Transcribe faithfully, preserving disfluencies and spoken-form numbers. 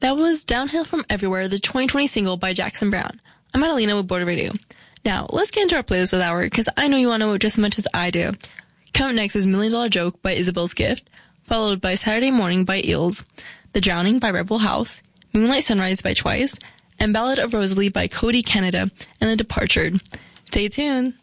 That was Downhill from Everywhere, the twenty twenty single by Jackson Browne. I'm Adelina with Border Radio. Now, let's get into our playlist this hour, because I know you want to know it just as much as I do. Coming next is Million Dollar Joke by Isabel's Gift, followed by Saturday Morning by Eels, The Drowning by Rebel House, Moonlight Sunrise by Twice, and Ballad of Rosalie by Cody Canada and The Departured. Stay tuned.